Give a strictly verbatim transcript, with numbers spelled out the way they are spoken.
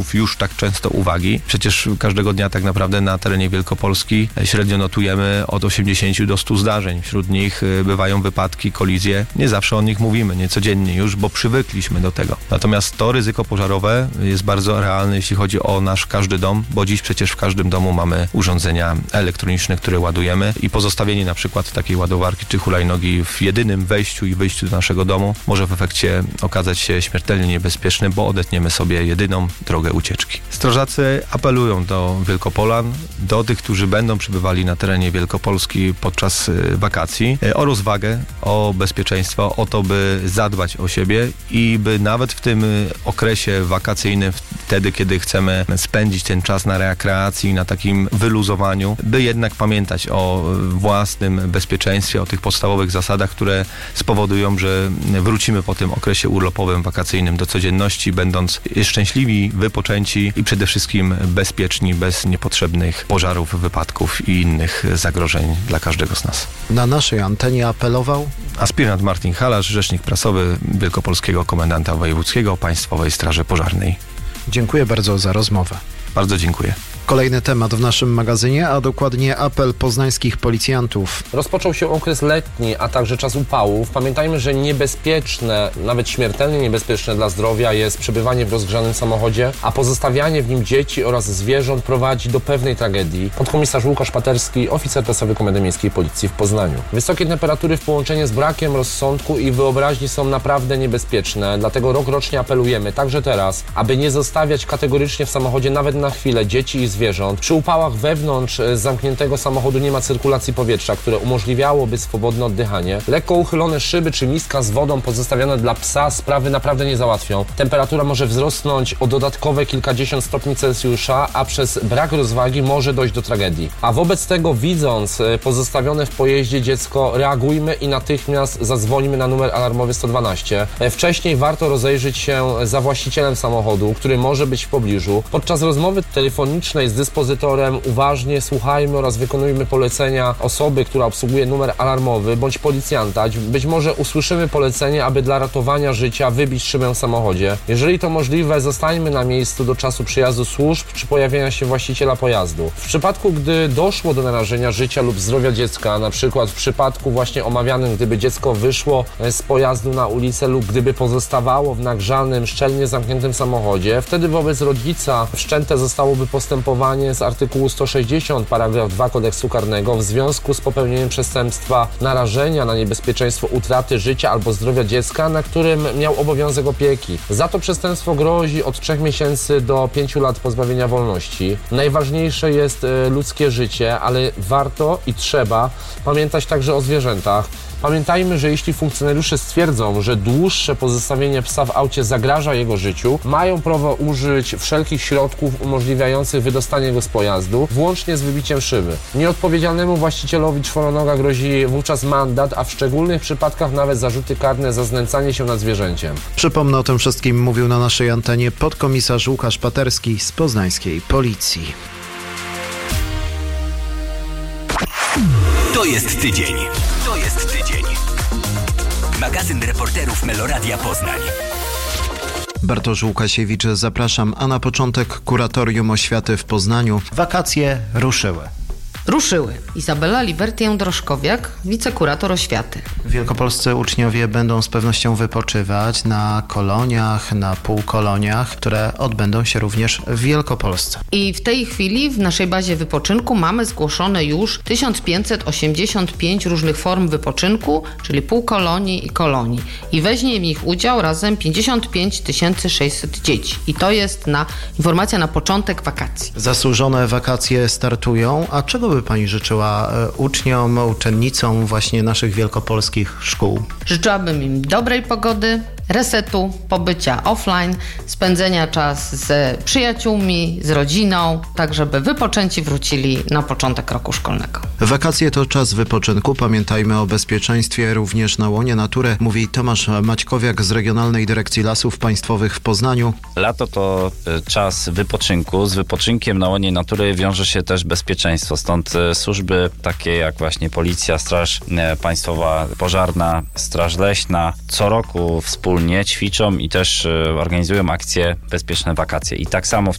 wypadków już tak często uwagi. Przecież każdego dnia tak naprawdę na terenie Wielkopolski średnio notujemy od osiemdziesięciu do stu zdarzeń. Wśród nich bywają wypadki, kolizje. Nie zawsze o nich mówimy, nie codziennie już, bo przywykliśmy do tego. Natomiast to ryzyko pożarowe jest bardzo realne, jeśli chodzi o nasz każdy dom, bo dziś przecież w każdym domu mamy urządzenia elektroniczne, które ładujemy i pozostawienie na przykład takiej ładowarki czy hulajnogi w jedynym wejściu i wyjściu do naszego domu może w efekcie okazać się śmiertelnie niebezpieczny, bo odetniemy sobie jedyną drogę ucieczki. Strażacy apelują do Wielkopolan, do tych, którzy będą przybywali na terenie Wielkopolski podczas wakacji, o rozwagę, o bezpieczeństwo, o to, by zadbać o siebie i by nawet w tym okresie wakacyjnym, wtedy, kiedy chcemy spędzić ten czas na rekreacji, na takim wyluzowaniu, by jednak pamiętać o własnym bezpieczeństwie, o tych podstawowych zasadach, które spowodują, że wrócimy po tym okresie urlopowym, wakacyjnym do codzienności, będąc szczęśliwi, wypoczęci i przede wszystkim bezpieczni, bez niepotrzebnych pożarów, wypadków i innych zagrożeń dla każdego z nas. Na naszej antenie apelował aspirant Martin Halarz, rzecznik prasowy Wielkopolskiego Komendanta Wojewódzkiego Państwowej Straży Pożarnej. Dziękuję bardzo za rozmowę. Bardzo dziękuję. Kolejny temat w naszym magazynie, a dokładnie apel poznańskich policjantów. Rozpoczął się okres letni, a także czas upałów. Pamiętajmy, że niebezpieczne, nawet śmiertelnie niebezpieczne dla zdrowia jest przebywanie w rozgrzanym samochodzie, a pozostawianie w nim dzieci oraz zwierząt prowadzi do pewnej tragedii. Podkomisarz Łukasz Paterski, oficer prasowy Komendy Miejskiej Policji w Poznaniu. Wysokie temperatury w połączeniu z brakiem rozsądku i wyobraźni są naprawdę niebezpieczne, dlatego rokrocznie apelujemy, także teraz, aby nie zostawiać kategorycznie w samochodzie nawet na chwilę dzieci i zwierząt. Przy upałach wewnątrz zamkniętego samochodu nie ma cyrkulacji powietrza, które umożliwiałoby swobodne oddychanie. Lekko uchylone szyby czy miska z wodą pozostawione dla psa sprawy naprawdę nie załatwią. Temperatura może wzrosnąć o dodatkowe kilkadziesiąt stopni Celsjusza, a przez brak rozwagi może dojść do tragedii. A wobec tego, widząc pozostawione w pojeździe dziecko, reagujmy i natychmiast zadzwońmy na numer alarmowy sto dwanaście. Wcześniej warto rozejrzeć się za właścicielem samochodu, który może być w pobliżu. Podczas rozmowy telefonicznej z dyspozytorem uważnie słuchajmy oraz wykonujmy polecenia osoby, która obsługuje numer alarmowy bądź policjanta. Być może usłyszymy polecenie, aby dla ratowania życia wybić szybę w samochodzie. Jeżeli to możliwe, zostańmy na miejscu do czasu przyjazdu służb czy pojawienia się właściciela pojazdu. W przypadku, gdy doszło do narażenia życia lub zdrowia dziecka, na przykład w przypadku właśnie omawianym, gdyby dziecko wyszło z pojazdu na ulicę lub gdyby pozostawało w nagrzanym, szczelnie zamkniętym samochodzie, wtedy wobec rodzica wszczęte zostałoby postępowanie z artykułu sto sześćdziesiąt paragraf dwa kodeksu karnego w związku z popełnieniem przestępstwa narażenia na niebezpieczeństwo utraty życia albo zdrowia dziecka, na którym miał obowiązek opieki. Za to przestępstwo grozi od trzech miesięcy do pięciu lat pozbawienia wolności. Najważniejsze jest ludzkie życie, ale warto i trzeba pamiętać także o zwierzętach. Pamiętajmy, że jeśli funkcjonariusze stwierdzą, że dłuższe pozostawienie psa w aucie zagraża jego życiu, mają prawo użyć wszelkich środków umożliwiających wydostanie go z pojazdu, włącznie z wybiciem szyby. Nieodpowiedzialnemu właścicielowi czworonoga grozi wówczas mandat, a w szczególnych przypadkach nawet zarzuty karne za znęcanie się nad zwierzęciem. Przypomnę, o tym wszystkim mówił na naszej antenie podkomisarz Łukasz Paterski z poznańskiej Policji. To jest tydzień. To jest tydzień. Magazyn reporterów Meloradia Poznań. Bartosz Łukasiewicz, zapraszam, a na początek Kuratorium Oświaty w Poznaniu. Wakacje ruszyły. Ruszyły. Izabela Libertię-Droszkowiak, wicekurator oświaty. Wielkopolscy uczniowie będą z pewnością wypoczywać na koloniach, na półkoloniach, które odbędą się również w Wielkopolsce. I w tej chwili w naszej bazie wypoczynku mamy zgłoszone już tysiąc pięćset osiemdziesiąt pięć różnych form wypoczynku, czyli półkolonii i kolonii. I weźmie w nich udział razem pięćdziesiąt pięć tysięcy sześćset dzieci. I to jest na informacja na początek wakacji. Zasłużone wakacje startują, a czego by Pani życzyła uczniom, uczennicom właśnie naszych wielkopolskich szkół? Życzyłabym im dobrej pogody, resetu, pobycia offline, spędzenia czasu z przyjaciółmi, z rodziną, tak żeby wypoczęci wrócili na początek roku szkolnego. Wakacje to czas wypoczynku. Pamiętajmy o bezpieczeństwie również na łonie natury, mówi Tomasz Maćkowiak z Regionalnej Dyrekcji Lasów Państwowych w Poznaniu. Lato to czas wypoczynku. Z wypoczynkiem na łonie natury wiąże się też bezpieczeństwo. Stąd służby takie jak właśnie Policja, Straż Państwowa, Pożarna, Straż Leśna co roku wspólnie ćwiczą i też organizują akcje Bezpieczne Wakacje. I tak samo w